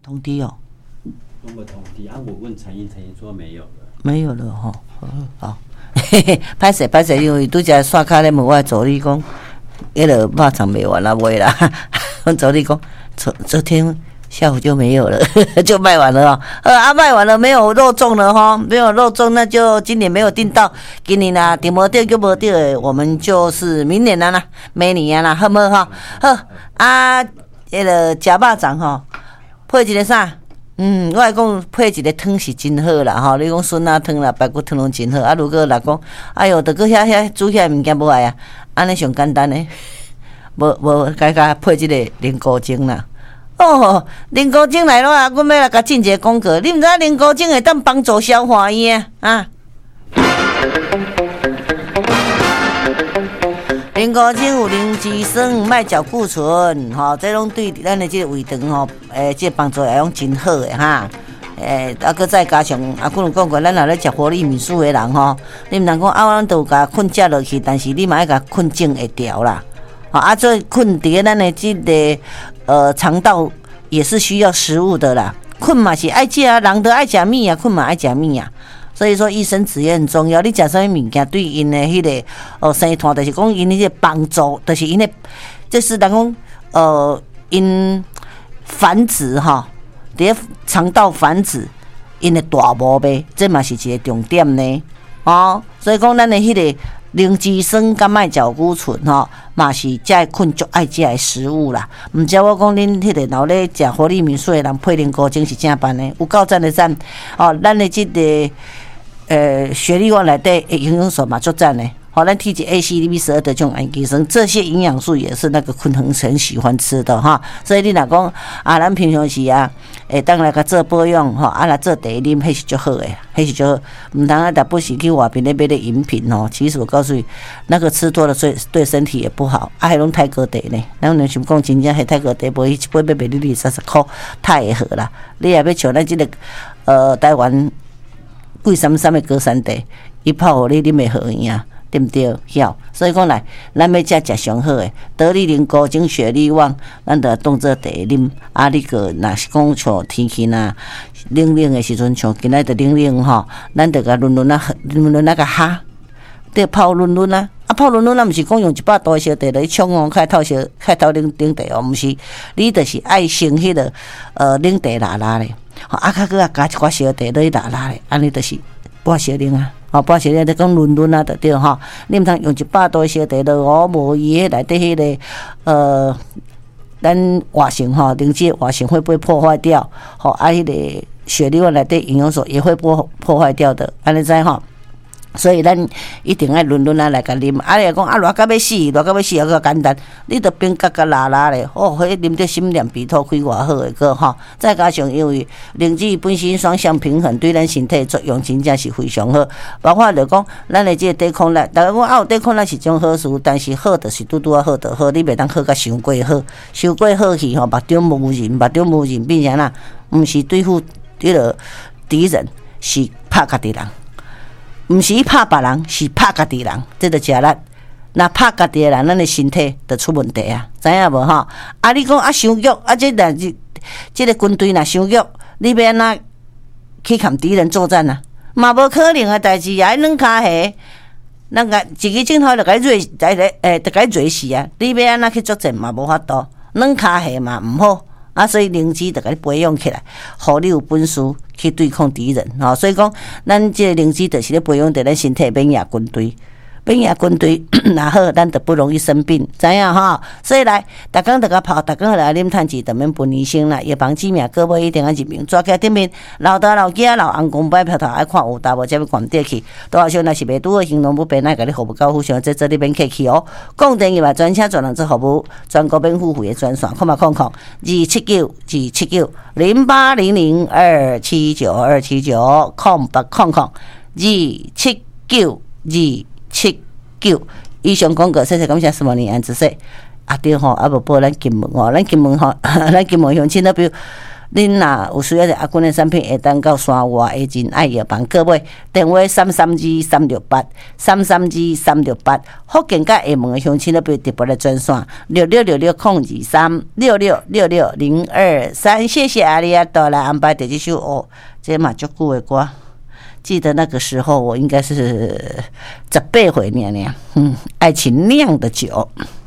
通知哦。 都没通知啊！我问陈英说没有了。没有了哈，好，歹势，因为拄则刷卡咧问我助理讲，迄个肉肠卖完了没啦？阮助理讲，昨天下午就没有了，就卖完了哦。卖完了没有肉粽了哈，没有肉粽，那就今年没有订到，今年啦订无到就无到的，我们就是明年啦，明年啦，好唔好哈？好啊，迄个食肉粽吼，配一个啥？我来讲配一个汤是真好啦吼，你讲笋仔汤啦、排骨汤拢真好。啊，如果来讲，哎哟，着搁遐煮遐物件无爱啊，安尼上简单诶，无甲配一个莲菇精啦。哦，莲菇精来咯啊！阮要来甲进一个广告，你毋知影莲菇精会当帮助消化伊啊？莲菇精有灵芝酸，卖嚼固醇，吼，这拢对咱的这个胃肠吼，这个帮助会用真好的哈。搁再加上可能讲过，咱若咧食活力米素的人吼，你毋通讲咱都甲困食落去，但是你嘛要甲困静会调啦。所以困伫咱的这个肠道也是需要食物的啦。困嘛是爱食啊，人都爱食米啊，困嘛爱食米啊。所以说，益生质也很重要。你食啥物物件，对因的迄个生团，就是讲因迄个帮助，就是因的，就是人讲因繁殖哈，伫肠道繁殖，因的大毛病，这嘛是一个重点呢。所以讲咱的迄个灵芝酸甲麦角固醇吼，嘛是才会困足爱食的食物啦。毋知我讲恁迄个老咧食活力米水的人配灵菇精是正办的，有够赞的赞咱的这个。血力旺内底的营养素嘛足赞的，咱体脂 A、C、D、B12的这种氨基酸，这些营养素也是那个昆腾很喜欢吃的哈。所以你若讲咱平常时当来甲做保养来做茶啉，迄是足好的，迄是足好。毋通逐不是去外边那边的饮品其实我告诉你，那个吃多了对身体也不好。迄拢泰国茶呢，咱有想讲真正迄泰国茶无一杯要卖你20-30块，太会好啦。你也要像咱这个台湾。贵三的高山茶，伊泡互你啉会好样，对不对？晓，所以讲来，咱要食上好诶，得力灵菇精血力旺，咱着当做茶啉。你个若是讲像天气冷诶时阵，像今仔着冷吼，咱着甲润个哈，得泡润啊。泡润咱毋是讲用100度烧茶来冲开头冷茶毋是，你着是爱先迄个冷茶拉咧。较搁加一寡烧茶落去拉咧，安尼就是半烧冷啊，半烧冷就讲润啊，就对吼。你毋通用100度烧茶落无伊迄内底迄个咱活性灵芝活性会不会破坏掉？迄个血里内底营养素也会破坏掉的，安尼知吼。所以咱一定要润来甲啉。你讲热到要死也较简单，你着冰格拉咧，迄啉着心凉鼻吐开偌好诶个吼。再加上因为灵芝本身双向平衡，对咱身体作用真正是非常好。包括着讲咱诶即个抵抗力，大家讲有抵抗力是种好事，但是好着是拄好着好，你袂当好甲伤过好，伤过好去目中无人，变成啦，毋是对付迄个敌人，是拍家己人。毋是拍别人，是拍家己人，这着食力。若拍家己的人，咱的身体着出问题啊，知影无吼？你讲伤弱这个军队若伤弱，你要安怎去跟敌人作战啊？嘛无可能的代志啊！软骹下，咱个一个镜头就甲伊瑞死啊！你要安怎去作战嘛无法度，软骹下嘛毋好。所以灵芝就甲你培养起来，互你有本事去对抗敌人所以讲，咱这个灵芝就是咧培养着咱身体免疫军队。若好，咱就不容易生病，知影吼？所以来，逐工就甲泡，逐工来啉趁钱，就免分医生啦。夜房知名，各位一定要入名，抓起来顶面，老大老囝老翁公摆票头爱看有大无，才要关底去。多少想若是袂拄好，形容不便，咱甲你服务到互相，这你免客气哦。讲电话专车专人做服务，全国免付费的专线，0800-279-279，0800-279。以上广告，谢谢感谢什么年安之说对吼，无报咱金门咱金门乡亲那边恁若有需要的阿君的产品，会当到山外的真爱药房购买，电话332-368，332-368。福建甲厦门的乡亲都别特别的专线6666-023，6666-023。谢谢阿里阿多来安排的这首哦，这嘛足久的歌。记得那个时候，我应该是18岁呢，爱情酿的酒。